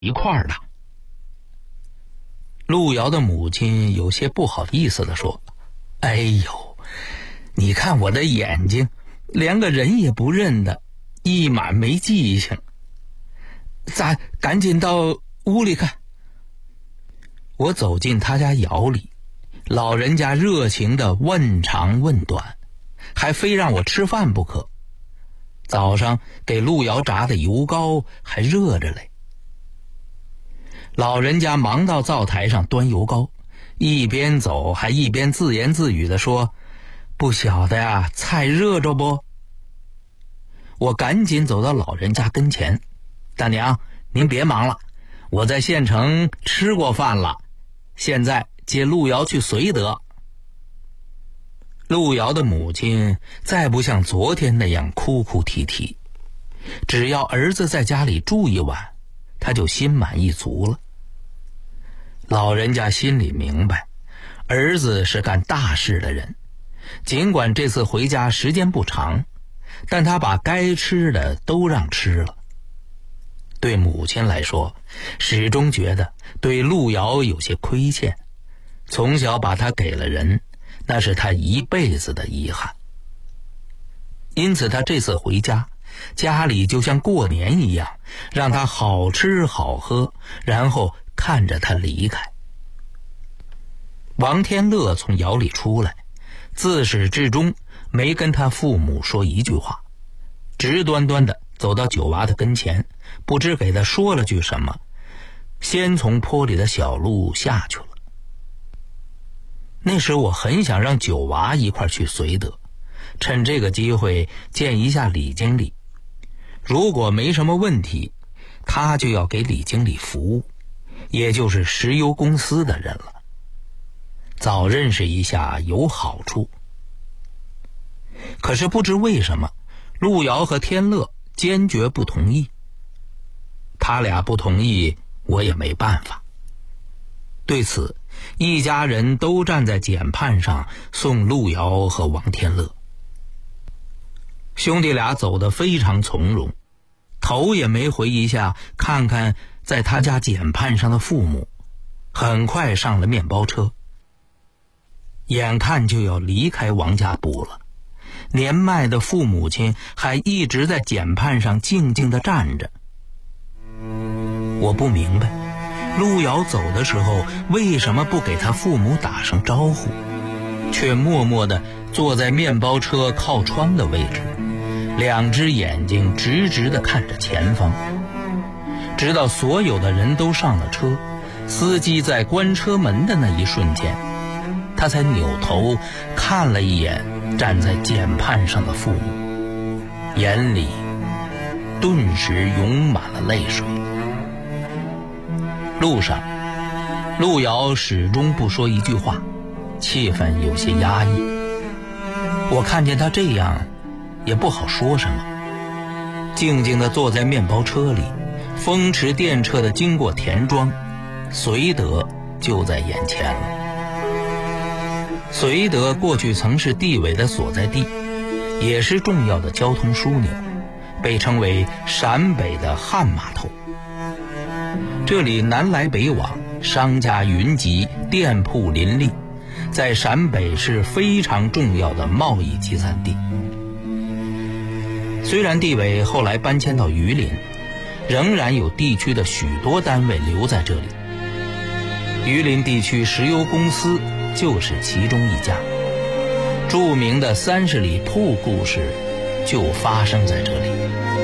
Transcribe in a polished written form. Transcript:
一块儿的。路遥的母亲有些不好意思地说：“哎呦，你看我的眼睛，连个人也不认得，一满没记性。咱赶紧到屋里看。”我走进他家窑里，老人家热情地问长问短，还非让我吃饭不可。早上给路遥炸的油糕还热着嘞。老人家忙到灶台上端油糕，一边走还一边自言自语地说：“不晓得呀，菜热着不？”我赶紧走到老人家跟前：“大娘，您别忙了，我在县城吃过饭了，现在接路遥去绥德。”路遥的母亲再不像昨天那样哭哭啼啼，只要儿子在家里住一晚，他就心满意足了。老人家心里明白，儿子是干大事的人，尽管这次回家时间不长，但他把该吃的都让吃了。对母亲来说，始终觉得对路遥有些亏欠，从小把他给了人，那是他一辈子的遗憾。因此他这次回家，家里就像过年一样，让他好吃好喝，然后看着他离开。王天乐从窑里出来，自始至终没跟他父母说一句话，直端端的走到九娃的跟前，不知给他说了句什么，先从坡里的小路下去了。那时我很想让九娃一块去绥德，趁这个机会见一下李经理，如果没什么问题，他就要给李经理服务，也就是石油公司的人了，早认识一下有好处。可是不知为什么，路遥和天乐坚决不同意。他俩不同意，我也没办法。对此，一家人都站在检判上送路遥和王天乐。兄弟俩走得非常从容，头也没回一下看看在他家检判上的父母，很快上了面包车。眼看就要离开王家埠了，年迈的父母亲还一直在检判上静静地站着。我不明白，路遥走的时候为什么不给他父母打声招呼，却默默地坐在面包车靠窗的位置，两只眼睛直直地看着前方。直到所有的人都上了车，司机在关车门的那一瞬间，他才扭头看了一眼站在检判上的父母，眼里顿时涌满了泪水。路上，路遥始终不说一句话，气氛有些压抑。我看见他这样，也不好说什么，静静地坐在面包车里，风驰电掣地经过田庄，绥德就在眼前了。绥德过去曾是地委的所在地，也是重要的交通枢纽，被称为陕北的汉码头。这里南来北往，商家云集，店铺林立，在陕北是非常重要的贸易集散地。虽然地委后来搬迁到榆林，仍然有地区的许多单位留在这里。榆林地区石油公司就是其中一家，著名的30里铺故事就发生在这里。